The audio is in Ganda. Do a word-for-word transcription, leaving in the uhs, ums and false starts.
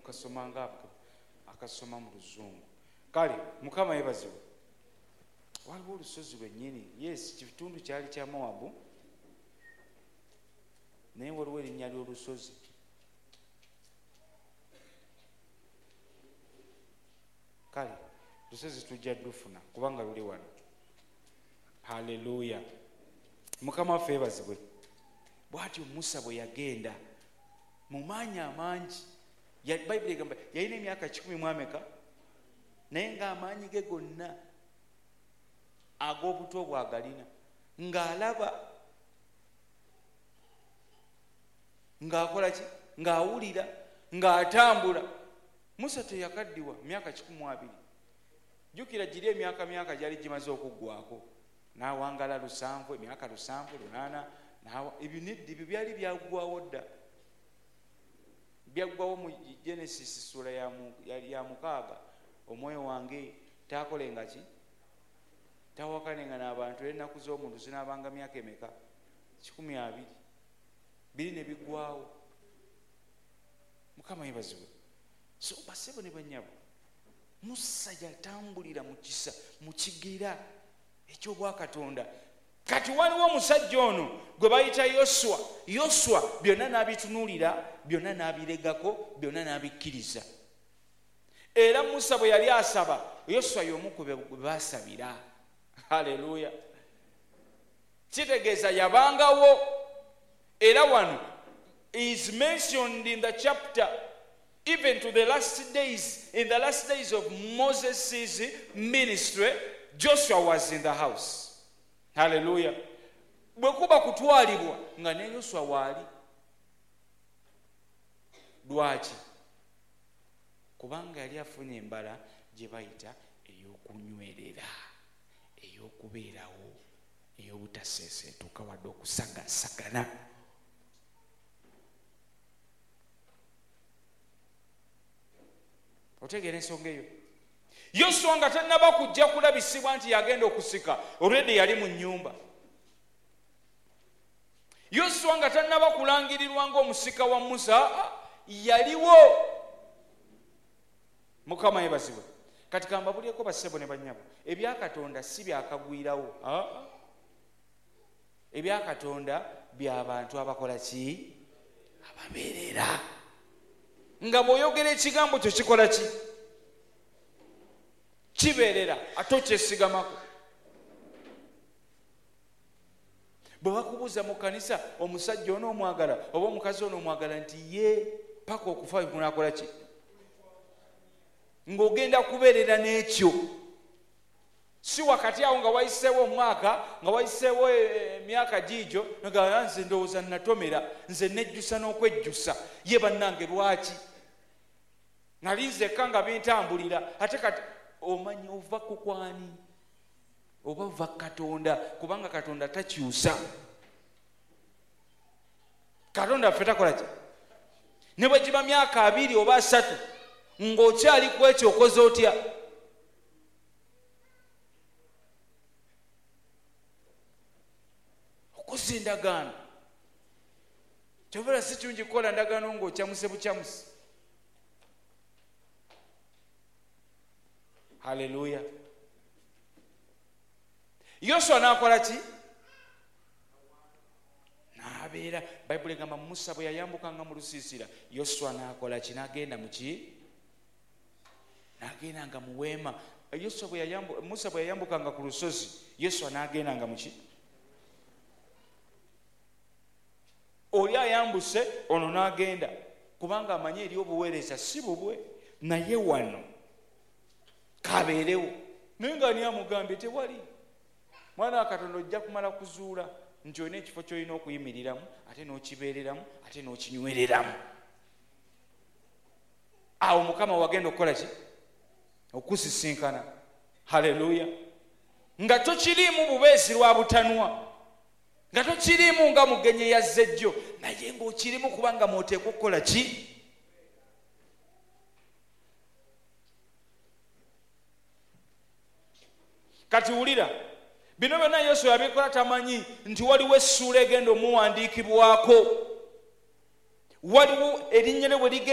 mukasoma nga akasoma mu Luzungu. Kale Mukama yebaziwe. Waliwo olusozi lwennyini, yes, kitundu kyali kya Mowabu, naye waliwo erinnya ly'olusozi. Kale lusozi tujja dufuna kubanga luli wano. Haleluya. Mukama waffe yeebazibwe. Bw'atyo Musa bwe yagenda mu maanyi amangi, Bayibuli egamba yalina emyaka kikumi mu ameka, naye ng'amaanyi ge gonna ag'obuto bwagalina, ng'alaba, ng'akola ki, ng'awulira, ng'atambula. Musa teyakaddiwa myaka kikumi mu abiri. Jjukira giri emyaka myaka gyali gimaze okuggwako, n'awangala lusanvu, emyaka lusanvu, lunaana, ebiniddi byo byali byaggwawo dda, byaggwawo mu Genesis sura ya mukaaga. Omwoyo wange taakolenga ki, tawakanenga n'abantu, ennaku z'omuntu zinaabanga myaka emeka? kikumi abiri. Biri ne biggwawo. Mukama yeebazibwe. So basebo ne bannyabo, Musa yatambulira mu kisa, mu kigera eky'obwakatonda. Kati waliwo omusajja ono gwe bayita Yoswa. Yoswa byonna n'abitunuulira, byonna n'abiregako, byonna n'abikkiriza. Era Musa bwe yali asaba, Yoswa y'omu ku be baasabira. Haleluya. Kitegeeza yabangawo. Era wano is mentioned in the chapter even to the last days. In the last days of Moses' ministry, Joshua was in the house. Hallelujah. Bwe kuba kutwalibwa nga ne Yoswa waali. Lwaki? Kubanga yali afunye embala gye bayita ey'okunywerera, ey'okubeerawo, ey'obutaseeseetuka wadde okusagasagana. Otegeera ensonga eyo? Yoswa nga tannaba kujja kulabisibwa nti yagenda okusika, already yali mu nnyumba. Yoswa nga tannaba kulangirirwa ng'omusika wa Musa, yaliwo. Mukama yeebazibwe. Kati kambabulyeko bassebo ne bannyabo, ebya Katonda si byakagwirawo. Ebya Katonda by'abantu abakola ki? Ababeerera. Nga bw'oyogera ekigambo kyo kikola ki? Kibeerera, ate okyesigamako. Bwe bakubuuza mu kkanisa omusajja onoomwagala oba omukazi onoomwagala nti ye paka okufa kunaakola ki? Ng'ogenda kubeerera n'ekyo. Si wakati awo nga wayiseewo omwaka, nga wayiseewo emyaka giigyo, nga nze ndowooza natomera, nze nejjusa n'okwejjusa. Ye bannange lwaki? Nali nzekka nga bintambulira, ate kati omanyi ova ku kwani? Oba ova Katonda, kubanga Katonda takyusa. Katonda ffe takola ki? Ne bwe giba myaka abiri oba asatu, ng'okyali ku ekyo okoze otya? Okoze endagaano. Kyobera si kirungi kukola ndagaano ng'okyamuse bukyamuse. Haleluya. Yoswa n'akola ki? N'abeera. Bayibuli egamba Musa bwe yayambukanga mu lusiisira, Yoswa n'akola ki? N'agenda mu ki? N'agendanga mu weema. Yoswa bwe yayambu, Musa bwe yayambukanga ku lusozi, Yoswa n'agendanga mu ki? Oli ayambuse, ono n'agenda, kubanga amanyi eri obuweereza si bubwe, naye wano kabeerewo. Naye nga ani amugambye tewali. Mwana wa Katonda ojja kumala kuzuula nti olina ekifo ky'olina okuyimiriramu, ate n'okibeereramu, ate n'okinywereramu. Awo Mukama wagenda okukola ki? Okusisinkana. Haleluya. Nga tokiriimu bubeezi lwa butanwa, nga tokiriimu nga mugenyi yazze jjo, naye ng'okirimu kubanga mw'oteekwa okukola ki? Kati wulira, bino byonna Yoswa yabikola tamanyi nti waliwo essuula egenda omuwandiikibwako, waliwo erinnya lye bwe ligenda